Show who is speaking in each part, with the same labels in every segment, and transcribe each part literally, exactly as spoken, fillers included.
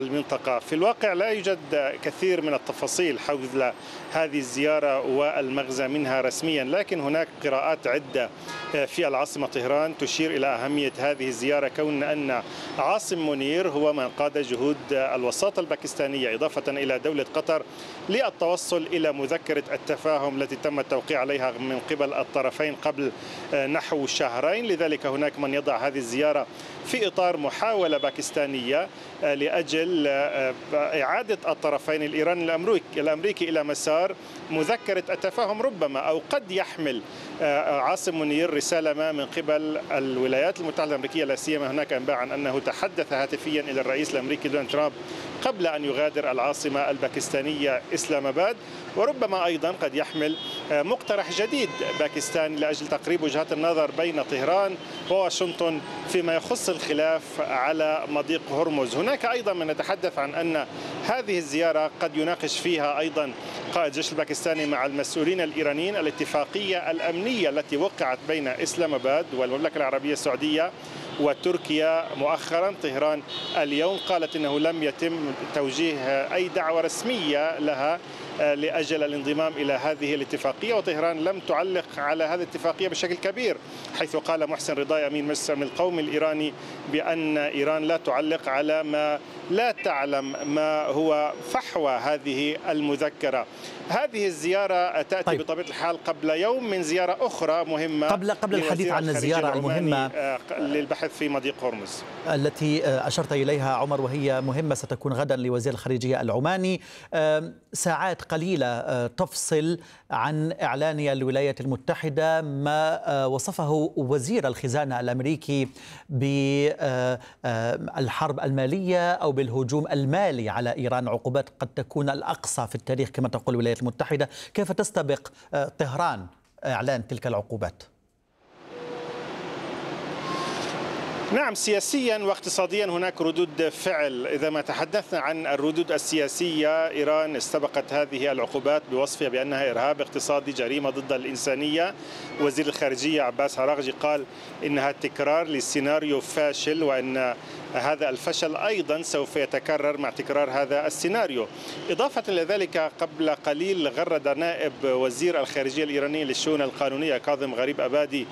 Speaker 1: المنطقة. في الواقع لا يوجد كثير من التفاصيل حول هذه الزيارة والمغزى منها رسميا، لكن هناك قراءات عدة في العاصمة طهران تشير إلى أهمية هذه الزيارة، كون أن عاصم منير هو من قاد جهود الوساطة الباكستانية إضافة إلى دولة قطر للتوصل إلى مذكرة التفاهم التي تم التوقيع عليها من قبل الطرفين قبل نحو شهرين. لذلك هناك من يضع هذه الزيارة في إطار محاولة باكستانية لأجل إعادة الطرفين الإيراني الأمريكي إلى مسار مذكرة التفاهم، ربما أو قد يحمل عاصم منير رسالة ما من قبل الولايات المتحدة الأمريكية، لا سيما هناك أنباء عن أنه تحدث هاتفيا إلى الرئيس الأمريكي دونالد ترامب قبل أن يغادر العاصمة الباكستانية إسلام آباد، وربما أيضا قد يحمل مقترح جديد باكستاني لأجل تقريب وجهات النظر بين طهران وواشنطن فيما يخص الخلاف على مضيق هرمز. هناك أيضا من يتحدث عن أن هذه الزيارة قد يناقش فيها أيضا قائد الجيش الباكستاني مع المسؤولين الإيرانيين الاتفاقية الأمنية التي وقعت بين إسلام آباد والمملكة العربية السعودية وتركيا مؤخرا. طهران اليوم قالت أنه لم يتم توجيه أي دعوة رسمية لها لأجل الانضمام إلى هذه الاتفاقية، وطهران لم تعلق على هذه الاتفاقية بشكل كبير، حيث قال محسن رضاي أمين مجلس الأمن القومي الإيراني بأن إيران لا تعلق على ما لا تعلم ما هو فحوى هذه المذكرة. هذه الزيارة تأتي طيب. بطبيعة الحال قبل يوم من زيارة أخرى مهمة
Speaker 2: قبل قبل الحديث عن الزيارة المهمة
Speaker 1: للبحث في مضيق هرمز
Speaker 2: التي أشرت إليها عمر، وهي مهمة ستكون غدا لوزير الخارجية العماني. ساعات قليلة تفصل عن إعلان الولايات المتحدة ما وصفه وزير الخزانة الأمريكي بالحرب المالية أو بالهجوم المالي على إيران، عقوبات قد تكون الأقصى في التاريخ كما تقول الولايات المتحدة. كيف تستبق طهران إعلان تلك العقوبات؟
Speaker 1: نعم، سياسيا واقتصاديا هناك ردود فعل. إذا ما تحدثنا عن الردود السياسية، إيران استبقت هذه العقوبات بوصفها بأنها إرهاب اقتصادي، جريمة ضد الإنسانية. وزير الخارجية عباس عراقجي قال إنها تكرار لسيناريو فاشل، وأن هذا الفشل أيضا سوف يتكرر مع تكرار هذا السيناريو. إضافة إلى ذلك، قبل قليل غرد نائب وزير الخارجية الإيراني للشؤون القانونية كاظم غريب أبادي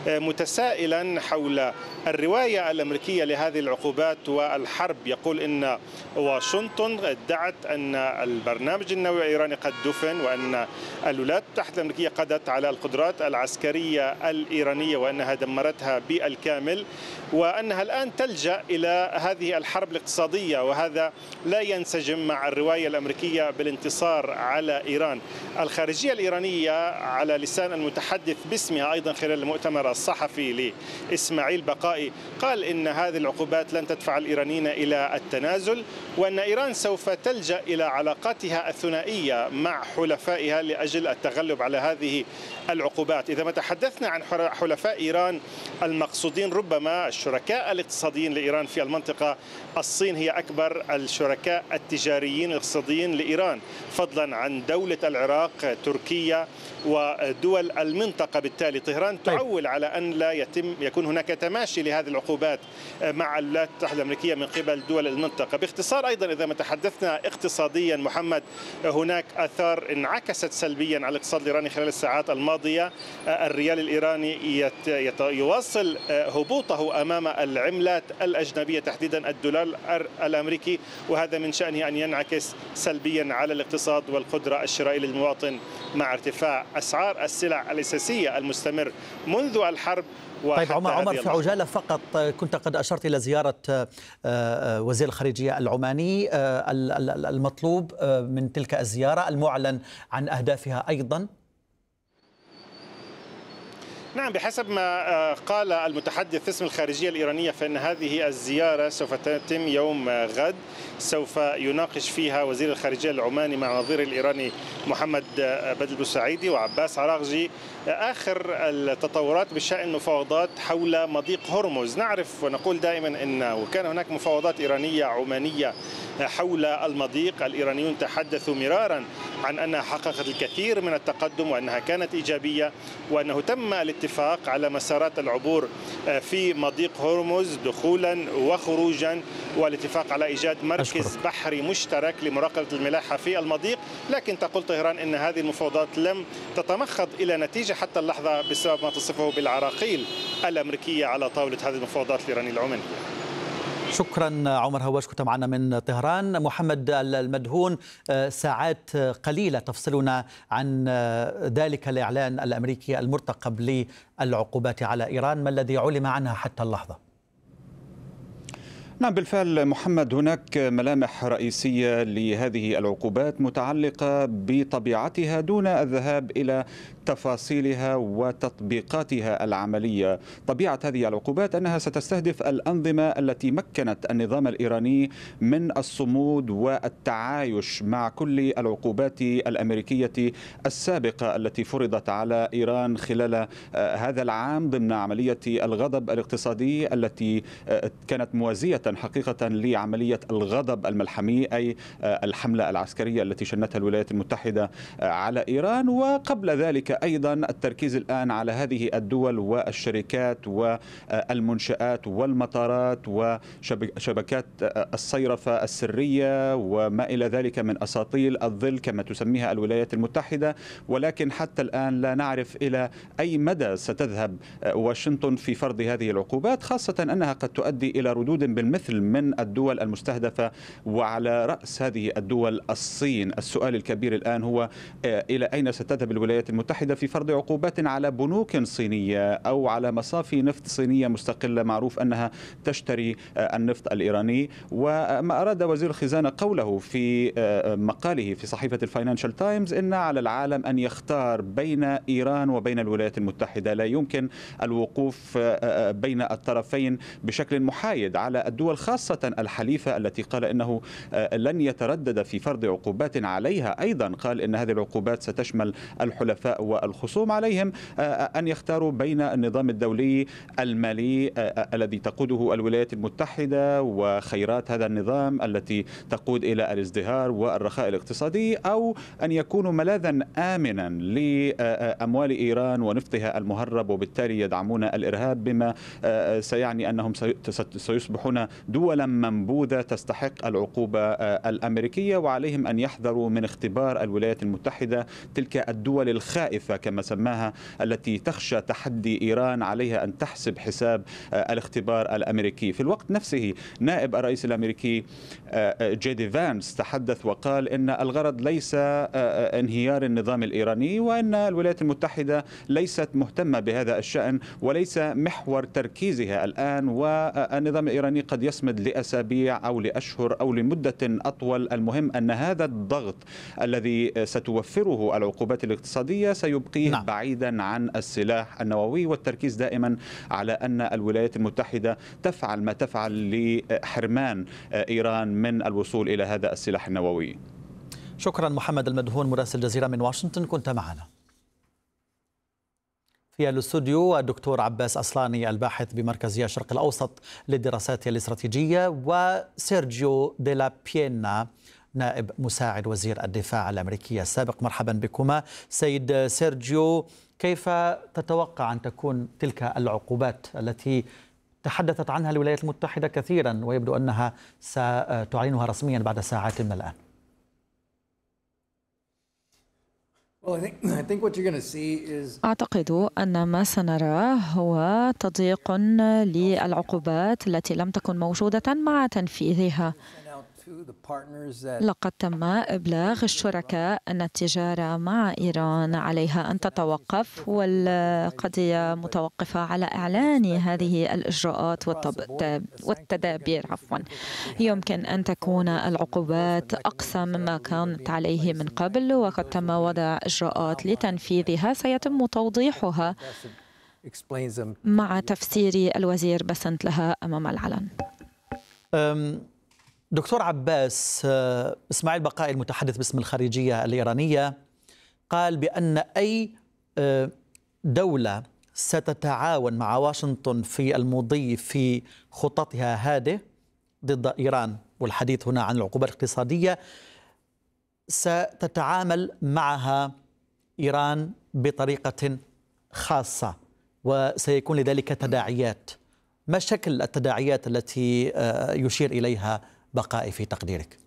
Speaker 1: متسائلا حول الرواية الأمريكية لهذه العقوبات والحرب. يقول إن واشنطن ادعت أن البرنامج النووي الإيراني قد دفن، وأن الولايات المتحدة الأمريكية قضت على القدرات العسكرية الإيرانية وأنها دمرتها بالكامل، وأنها الآن تلجأ إلى هذه الحرب الاقتصادية، وهذا لا ينسجم مع الرواية الأمريكية بالانتصار على إيران. الخارجية الإيرانية على لسان المتحدث باسمها أيضا خلال المؤتمر الصحفي لإسماعيل بقائي قال إن هذه العقوبات لن تدفع الإيرانيين إلى التنازل، وأن إيران سوف تلجأ إلى علاقاتها الثنائية مع حلفائها لأجل التغلب على هذه العقوبات. إذا ما تحدثنا عن حلفاء إيران المقصودين، ربما الشركاء الاقتصاديين لإيران في المنطقة، الصين هي أكبر الشركاء التجاريين الاقتصاديين لإيران، فضلا عن دولة العراق، تركيا ودول المنطقة. بالتالي طهران تعول على أن لا يتم يكون هناك تماشي لهذه العقوبات مع الولايات المتحدة الأمريكية من قبل دول المنطقة. باختصار أيضا إذا ما تحدثنا اقتصاديا محمد، هناك آثار انعكست سلبيا على الاقتصاد الإيراني خلال الساعات الماضية. الريال الإيراني يت يت يواصل هبوطه أمام العملات الأجنبية، تحديدا الدولار الأمريكي، وهذا من شأنه أن ينعكس سلبيا على الاقتصاد والقدرة الشرائية للمواطن مع ارتفاع أسعار السلع الأساسية المستمر منذ الحرب.
Speaker 2: طيب عمر عمر في عجالة فقط، كنت قد أشرت إلى زيارة وزير الخارجية العماني. المطلوب من تلك الزيارة المعلن عن أهدافها أيضا؟
Speaker 1: نعم، بحسب ما قال المتحدث باسم الخارجية الإيرانية فإن هذه الزيارة سوف تتم يوم غد، سوف يناقش فيها وزير الخارجية العماني مع نظيره الإيراني محمد بدل بوسعيدي وعباس عراقجي آخر التطورات بشأن مفاوضات حول مضيق هرمز. نعرف ونقول دائما أنه كان هناك مفاوضات إيرانية عمانية حول المضيق. الإيرانيون تحدثوا مرارا عن أنها حققت الكثير من التقدم وأنها كانت إيجابية، وأنه تم الاتفاق على مسارات العبور في مضيق هرمز دخولا وخروجا، والاتفاق على إيجاد مركز أشكرك. بحري مشترك لمراقبة الملاحة في المضيق. لكن تقول طهران أن هذه المفاوضات لم تتمخض إلى نتيجة حتى اللحظة بسبب ما تصفه بالعراقيل الأمريكية على طاولة هذه المفاوضات الإيرانية العمانية.
Speaker 2: شكرا عمر هواش، كنت معنا من طهران. محمد المدهون، ساعات قليلة تفصلنا عن ذلك الإعلان الأمريكي المرتقب للعقوبات على إيران، ما الذي علم عنها حتى اللحظة؟
Speaker 3: نعم بالفعل محمد، هناك ملامح رئيسية لهذه العقوبات متعلقة بطبيعتها دون الذهاب إلى تفاصيلها وتطبيقاتها العملية. طبيعة هذه العقوبات أنها ستستهدف الأنظمة التي مكنت النظام الإيراني من الصمود والتعايش مع كل العقوبات الأمريكية السابقة التي فرضت على إيران خلال هذا العام ضمن عملية الغضب الاقتصادي التي كانت موازية حقيقة لعملية الغضب الملحمي، أي الحملة العسكرية التي شنتها الولايات المتحدة على إيران. وقبل ذلك أيضا التركيز الآن على هذه الدول والشركات والمنشآت والمطارات وشبكات الصيرفة السرية وما إلى ذلك من أساطيل الظل كما تسميها الولايات المتحدة. ولكن حتى الآن لا نعرف إلى أي مدى ستذهب واشنطن في فرض هذه العقوبات، خاصة أنها قد تؤدي إلى ردود بالمثل من الدول المستهدفة، وعلى رأس هذه الدول الصين. السؤال الكبير الآن هو إلى أين ستذهب الولايات المتحدة في فرض عقوبات على بنوك صينية أو على مصافي نفط صينية مستقلة معروف أنها تشتري النفط الإيراني. وما أراد وزير الخزانة قوله في مقاله في صحيفة الفاينانشال تايمز إن على العالم أن يختار بين إيران وبين الولايات المتحدة، لا يمكن الوقوف بين الطرفين بشكل محايد على الدول، خاصة الحليفة التي قال إنه لن يتردد في فرض عقوبات عليها. أيضا قال إن هذه العقوبات ستشمل الحلفاء والخصوم، عليهم أن يختاروا بين النظام الدولي المالي الذي تقوده الولايات المتحدة وخيرات هذا النظام التي تقود إلى الازدهار والرخاء الاقتصادي، أو أن يكونوا ملاذا آمنا لأموال إيران ونفطها المهرب، وبالتالي يدعمون الإرهاب، بما سيعني أنهم سيصبحون دولا منبوذة تستحق العقوبة الأمريكية، وعليهم أن يحذروا من اختبار الولايات المتحدة تلك الدول الخائفة كما سماها التي تخشى تحدي إيران، عليها أن تحسب حساب الاختبار الأمريكي. في الوقت نفسه نائب الرئيس الأمريكي جي دي فانس تحدث وقال إن الغرض ليس انهيار النظام الإيراني، وأن الولايات المتحدة ليست مهتمة بهذا الشأن وليس محور تركيزها الآن، والنظام الإيراني قد يصمد لأسابيع أو لأشهر أو لمدة أطول. المهم أن هذا الضغط الذي ستوفره العقوبات الاقتصادية سيبقيه نعم. بعيدا عن السلاح النووي، والتركيز دائما على أن الولايات المتحدة تفعل ما تفعل لحرمان إيران من الوصول إلى هذا السلاح النووي.
Speaker 2: شكرا محمد المدهون مراسل الجزيرة من واشنطن، كنت معنا. في الاستوديو الدكتور عباس أصلاني الباحث بمركز الشرق الأوسط للدراسات الاستراتيجية، وسيرجيو ديلا بيينا نائب مساعد وزير الدفاع الأمريكي السابق. مرحبا بكما. سيد سيرجيو، كيف تتوقع أن تكون تلك العقوبات التي تحدثت عنها الولايات المتحدة كثيرا ويبدو أنها ستعلنها رسميا بعد ساعات من الآن؟
Speaker 4: أعتقد أن ما سنراه هو تضييق للعقوبات التي لم تكن موجودة مع تنفيذها. لقد تم إبلاغ الشركاء أن التجارة مع إيران عليها أن تتوقف، والقضية متوقفة على إعلان هذه الإجراءات والتدابير. عفوا يمكن أن تكون العقوبات أقسى مما كانت عليه من قبل، وقد تم وضع إجراءات لتنفيذها سيتم توضيحها مع تفسير الوزير بسنت لها أمام العلن.
Speaker 2: دكتور عباس، إسماعيل بقائي المتحدث باسم الخارجية الإيرانية قال بأن أي دولة ستتعاون مع واشنطن في المضي في خططها هذه ضد إيران، والحديث هنا عن العقوبات الاقتصادية، ستتعامل معها إيران بطريقة خاصة وسيكون لذلك تداعيات. ما شكل التداعيات التي يشير إليها بقائي في تقديرك؟